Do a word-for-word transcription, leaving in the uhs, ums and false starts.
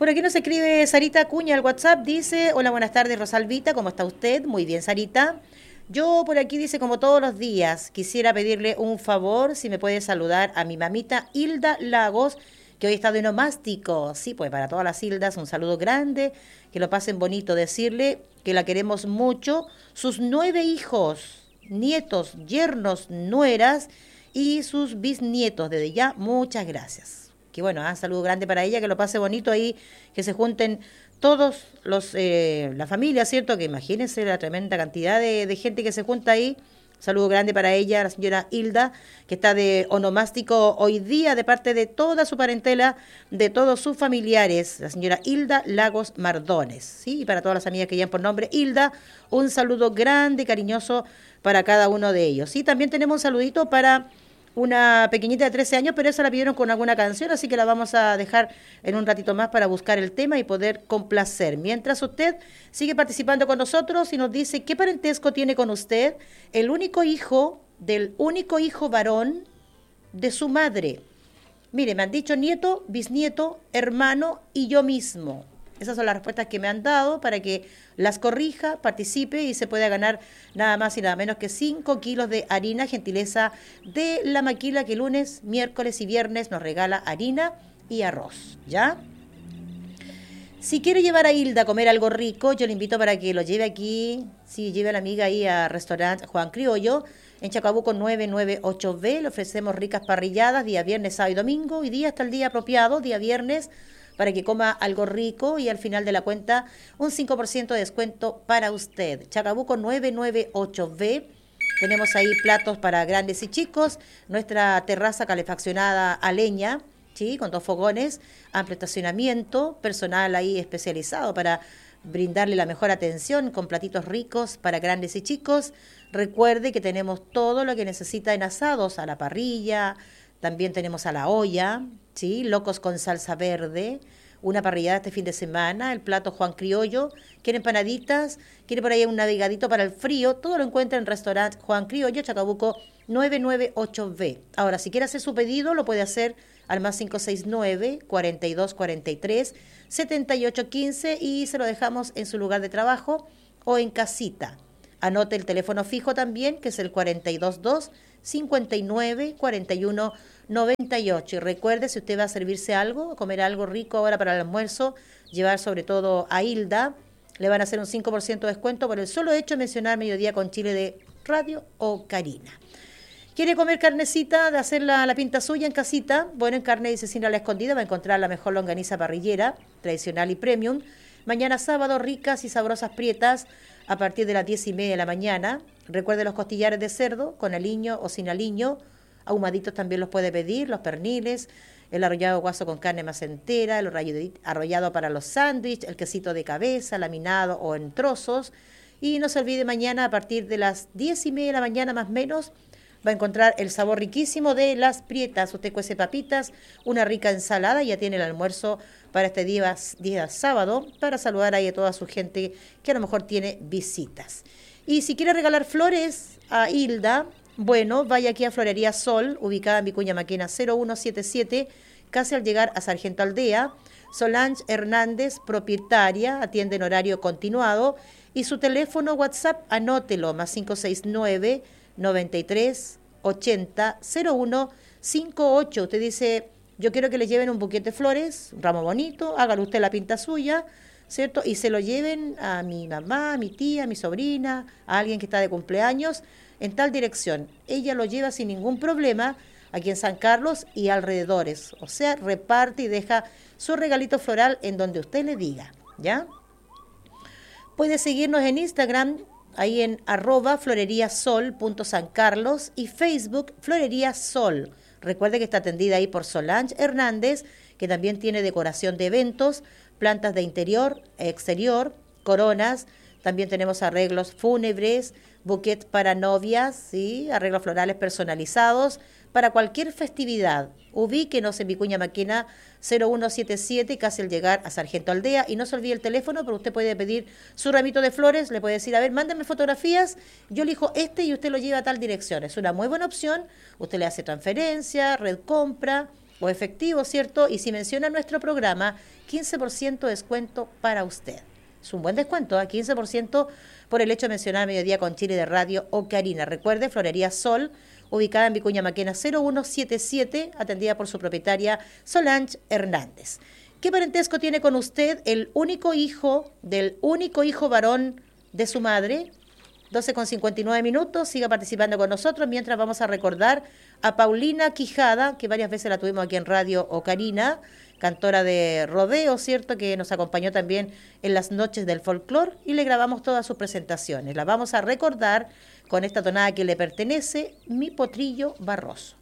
Por aquí nos escribe Sarita Acuña al WhatsApp, dice, hola, buenas tardes, Rosalvita, ¿cómo está usted? Muy bien, Sarita. Yo por aquí dice, como todos los días, quisiera pedirle un favor, si me puede saludar a mi mamita Hilda Lagos, que hoy está de onomástico. Sí, pues para todas las Hildas, un saludo grande, que lo pasen bonito, decirle que la queremos mucho, sus nueve hijos, nietos, yernos, nueras y sus bisnietos, desde ya, muchas gracias. Que bueno, ah, saludo grande para ella, que lo pase bonito ahí, que se junten todos los, eh, la familia, ¿cierto? Que imagínense la tremenda cantidad de, de gente que se junta ahí. Saludo grande para ella, la señora Hilda, que está de onomástico hoy día de parte de toda su parentela, de todos sus familiares, la señora Hilda Lagos Mardones, ¿sí? Y para todas las amigas que llevan por nombre Hilda, un saludo grande, cariñoso para cada uno de ellos. Y también tenemos un saludito para una pequeñita de trece años, pero esa la pidieron con alguna canción, así que la vamos a dejar en un ratito más para buscar el tema y poder complacer. Mientras usted sigue participando con nosotros y nos dice qué parentesco tiene con usted, el único hijo del único hijo varón de su madre. Mire, me han dicho nieto, bisnieto, hermano y yo mismo. Esas son las respuestas que me han dado para que las corrija, participe y se pueda ganar nada más y nada menos que cinco kilos de harina, gentileza de La Maquila, que lunes, miércoles y viernes nos regala harina y arroz, ¿ya? Si quiere llevar a Hilda a comer algo rico, yo le invito para que lo lleve aquí, si lleve a la amiga ahí a restaurante Juan Criollo, en Chacabuco nueve nueve ocho B, le ofrecemos ricas parrilladas, día viernes, sábado y domingo, y día hasta el día apropiado, día viernes, para que coma algo rico y al final de la cuenta un cinco por ciento de descuento para usted. Chacabuco nueve nueve ocho B, tenemos ahí platos para grandes y chicos, nuestra terraza calefaccionada a leña, ¿sí? Con dos fogones, amplio estacionamiento, personal ahí especializado para brindarle la mejor atención con platitos ricos para grandes y chicos. Recuerde que tenemos todo lo que necesita en asados, a la parrilla, también tenemos a la olla, ¿sí? Locos con salsa verde, una parrillada este fin de semana, el plato Juan Criollo, quiere empanaditas, quiere por ahí un navegadito para el frío, todo lo encuentra en el restaurante Juan Criollo, Chacabuco nueve nueve ocho B. Ahora, si quiere hacer su pedido, lo puede hacer al más cinco seis nueve, cuarenta y dos cuarenta y tres, setenta y ocho quince y se lo dejamos en su lugar de trabajo o en casita. Anote el teléfono fijo también, que es el cuarenta y dos dos, cincuenta y nueve, cuarenta y uno, noventa y ocho. Y recuerde, si usted va a servirse algo, comer algo rico ahora para el almuerzo, llevar sobre todo a Hilda, le van a hacer un cinco por ciento de descuento por el solo hecho de mencionar Mediodía con Chile de Radio o Karina. ¿Quiere comer carnecita, de hacer la, la pinta suya en casita? Bueno, en Carne y Cecina La Escondida va a encontrar la mejor longaniza parrillera, tradicional y premium. Mañana sábado, ricas y sabrosas prietas a partir de las diez y media de la mañana. Recuerde los costillares de cerdo, con aliño o sin aliño. Ahumaditos también los puede pedir, los perniles, el arrollado guaso con carne más entera, el arrollado para los sándwiches, el quesito de cabeza, laminado o en trozos. Y no se olvide, mañana a partir de las diez y media de la mañana más o menos, va a encontrar el sabor riquísimo de las prietas. Usted cuece papitas, una rica ensalada y ya tiene el almuerzo para este día, día sábado, para saludar ahí a toda su gente que a lo mejor tiene visitas. Y si quiere regalar flores a Hilda, bueno, vaya aquí a Florería Sol, ubicada en Vicuña Maquena cero uno siete siete, casi al llegar a Sargento Aldea. Solange Hernández, propietaria, atiende en horario continuado. Y su teléfono WhatsApp, anótelo, más cinco seis nueve, noventa y tres, ochenta, cero uno cincuenta y ocho. Usted dice, yo quiero que le lleven un buquete de flores, un ramo bonito, hágalo usted la pinta suya, ¿cierto? Y se lo lleven a mi mamá, a mi tía, a mi sobrina, a alguien que está de cumpleaños, en tal dirección. Ella lo lleva sin ningún problema aquí en San Carlos y alrededores. O sea, reparte y deja su regalito floral en donde usted le diga, ¿ya? Puede seguirnos en Instagram, ahí en arroba floreriasol.sancarlos y Facebook Florería Sol. Recuerde que está atendida ahí por Solange Hernández, que también tiene decoración de eventos, plantas de interior, exterior, coronas, también tenemos arreglos fúnebres, buquet para novias, ¿sí? Arreglos florales personalizados para cualquier festividad. Ubíquenos en Vicuña Maquena cero uno siete siete, casi al llegar a Sargento Aldea. Y no se olvide el teléfono, pero usted puede pedir su ramito de flores, le puede decir, a ver, mándame fotografías, yo elijo este y usted lo lleva a tal dirección. Es una muy buena opción, usted le hace transferencia, red compra, o efectivo, ¿cierto? Y si menciona nuestro programa, quince por ciento de descuento para usted. Es un buen descuento, ¿eh? quince por ciento por el hecho de mencionar Mediodía con Chile de Radio Ocarina. Recuerde, Florería Sol, ubicada en Vicuña Maquena cero uno siete siete, atendida por su propietaria Solange Hernández. ¿Qué parentesco tiene con usted el único hijo del único hijo varón de su madre? doce con cincuenta y nueve minutos, siga participando con nosotros mientras vamos a recordar a Paulina Quijada, que varias veces la tuvimos aquí en Radio Ocarina, cantora de rodeo, ¿cierto?, que nos acompañó también en las noches del folclore y le grabamos todas sus presentaciones. La vamos a recordar con esta tonada que le pertenece, Mi Potrillo Barroso.